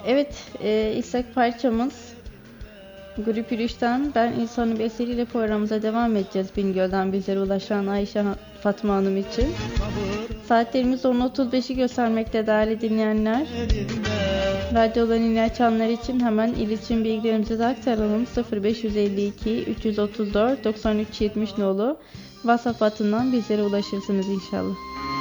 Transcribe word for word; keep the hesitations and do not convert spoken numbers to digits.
Evet, e, istek parçamız Grup Yürüyüş'ten Ben İnsanım eseriyle programımıza devam edeceğiz. Bingöl'den bizlere ulaşan Ayşe Fatma Hanım için. Saatlerimiz on otuz beşi göstermekte değerli dinleyenler. Radyodan yeni açanlar için hemen iletişim bilgilerimizi de aktaralım. sıfır beş yüz elli iki üç yüz otuz dört doksan üç yetmiş nolu WhatsApp hattından bizlere ulaşırsınız inşallah.